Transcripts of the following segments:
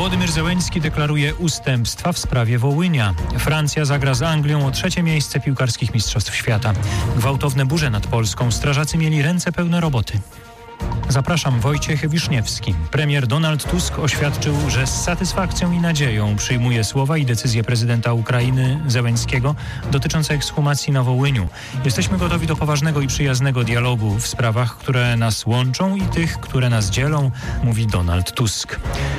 Wołodymyr Zełenski deklaruje ustępstwa w sprawie Wołynia. Francja zagra z Anglią o 3. miejsce piłkarskich mistrzostw świata. Gwałtowne burze nad Polską. Strażacy mieli ręce pełne roboty. Zapraszam, Wojciech Wiszniewski. Premier Donald Tusk oświadczył, że z satysfakcją i nadzieją przyjmuje słowa i decyzje prezydenta Ukrainy Zełenskiego dotyczące ekshumacji na Wołyniu. Jesteśmy gotowi do poważnego i przyjaznego dialogu w sprawach, które nas łączą i tych, które nas dzielą, mówi Donald Tusk.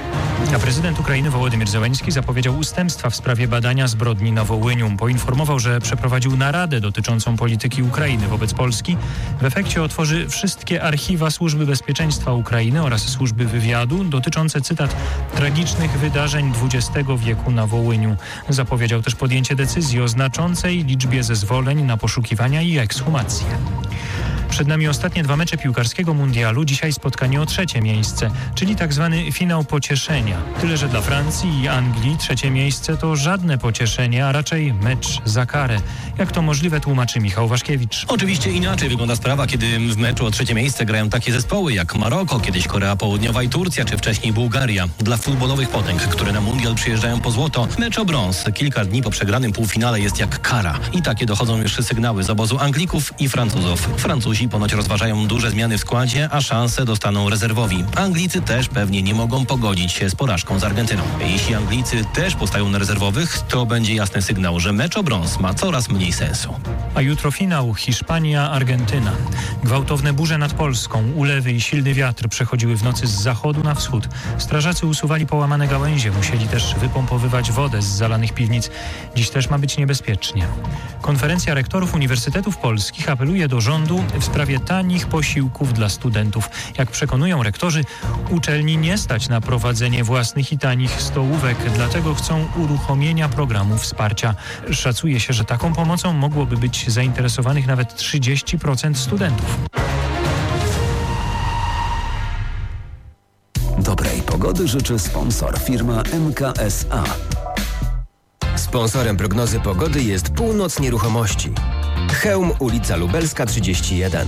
A prezydent Ukrainy Wołodymyr Zełenski zapowiedział ustępstwa w sprawie badania zbrodni na Wołyniu. Poinformował, że przeprowadził naradę dotyczącą polityki Ukrainy wobec Polski. W efekcie otworzy wszystkie archiwa Służby Bezpieczeństwa Ukrainy oraz Służby Wywiadu dotyczące, cytat, tragicznych wydarzeń XX wieku na Wołyniu. Zapowiedział też podjęcie decyzji o znaczącej liczbie zezwoleń na poszukiwania i ekshumacje. Przed nami ostatnie 2 mecze piłkarskiego mundialu. Dzisiaj spotkanie o 3. miejsce, czyli tak zwany finał pocieszenia. Tyle, że dla Francji i Anglii 3. miejsce to żadne pocieszenie, a raczej mecz za karę. Jak to możliwe, tłumaczy Michał Waszkiewicz. Oczywiście inaczej wygląda sprawa, kiedy w meczu o 3. miejsce grają takie zespoły jak Maroko, kiedyś Korea Południowa i Turcja, czy wcześniej Bułgaria. Dla futbolowych potęg, które na mundial przyjeżdżają po złoto, mecz o brąz kilka dni po przegranym półfinale jest jak kara. I takie dochodzą już sygnały z obozu Anglików i Francuzów. Francuzi ponoć rozważają duże zmiany w składzie, a szansę dostaną rezerwowi. Anglicy też pewnie nie mogą pogodzić się z porażką z Argentyną. Jeśli Anglicy też postają na rezerwowych, to będzie jasny sygnał, że mecz o brąz ma coraz mniej sensu. A jutro finał Hiszpania-Argentyna. Gwałtowne burze nad Polską, ulewy i silny wiatr przechodziły w nocy z zachodu na wschód. Strażacy usuwali połamane gałęzie, musieli też wypompowywać wodę z zalanych piwnic. Dziś też ma być niebezpiecznie. Konferencja rektorów uniwersytetów polskich apeluje do rządu w sprawie tanich posiłków dla studentów. Jak przekonują rektorzy, uczelni nie stać na prowadzenie własnych i tanich stołówek, dlatego chcą uruchomienia programu wsparcia. Szacuje się, że taką pomocą mogłoby być zainteresowanych nawet 30% studentów. Dobrej pogody życzy sponsor, firma MKSA. Sponsorem prognozy pogody jest Północ Nieruchomości. Chełm, ulica Lubelska 31.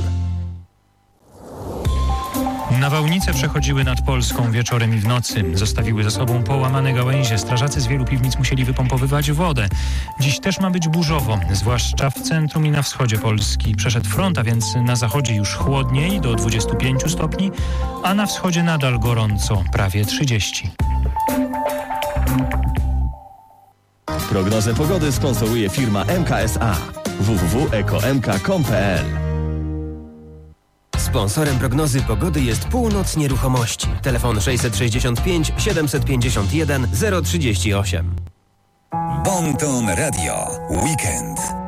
Nawałnice przechodziły nad Polską wieczorem i w nocy. Zostawiły za sobą połamane gałęzie. Strażacy z wielu piwnic musieli wypompowywać wodę. Dziś też ma być burzowo, zwłaszcza w centrum i na wschodzie Polski. Przeszedł front, a więc na zachodzie już chłodniej, do 25 stopni, a na wschodzie nadal gorąco, prawie 30. Prognozę pogody sponsoruje firma MKSA. www.ekomk.com.pl. Sponsorem prognozy pogody jest Północ Nieruchomości. Telefon 665 751 038. Bon Ton Radio. Weekend.